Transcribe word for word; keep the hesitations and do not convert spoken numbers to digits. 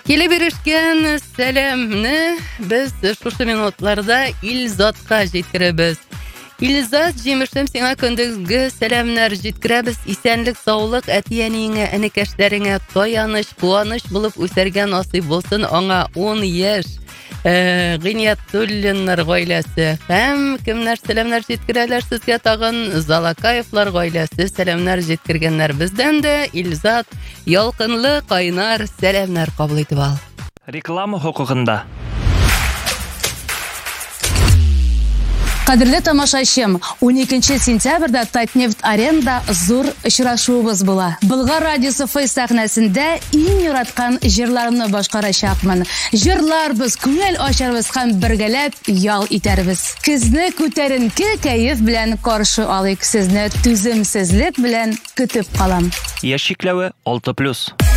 Келе беришкен сәламны без шушы минутларда Илзатка җиткерәбез. Илзат, җимештем сиңа көндезге сәламнар җиткерәбез. Исәнлек, саулык, әти-әниеңә, энекәшләреңә таяныч, куаныч булып үсәргә насыйп булсын. Аңа ун яшь э, Гыйниятуллиннар гаиләсе һәм кемнәр сәламнар җиткерәләр сезгә тагын Залакаевлар гаиләсе сәламнар җиткергәннәр. Бездән дә Илзат ялкынлы, кайнар сәламнар кабул итеп ал. Реклама хокукында. Кадерле тамашачым, уникенче сентябрьдә Татнефть аренада зур очрашуыбыз була. Болгар радиосы фейс сәхнәсендә иң яраткан җырларымны башкарачакмын. Җырларбыз, күңел ачарбыз һәм бергәләп ял итәрбез. Көзне күтәренке кәеф белән каршы алыйк, сезне түземсезлек белән көтеп калам. Яшь чикләве алты плюс.